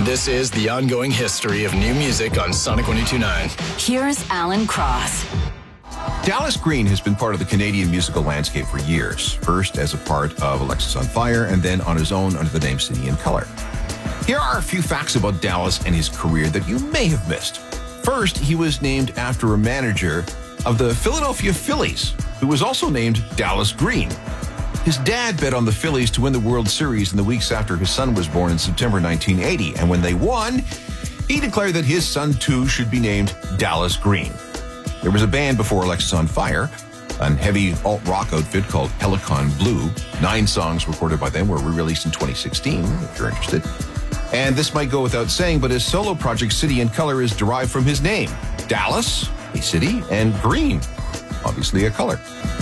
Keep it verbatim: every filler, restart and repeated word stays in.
This is the ongoing history of new music on Sonic one oh two point nine. Here's Alan Cross. Dallas Green has been part of the Canadian musical landscape for years, first as a part of Alexisonfire and then on his own under the name City and Colour. Here are a few facts about Dallas and his career that you may have missed. First, he was named after a manager of the Philadelphia Phillies, who was also named Dallas Green. His dad bet on the Phillies to win the World Series in the weeks after his son was born in September nineteen eighty, and when they won, he declared that his son too should be named Dallas Green. There was a band before Alexisonfire, a heavy alt-rock outfit called Helicon Blue. Nine songs recorded by them were re-released in twenty sixteen, if you're interested. And this might go without saying, but his solo project City and Colour is derived from his name. Dallas, a city, and Green, obviously a color.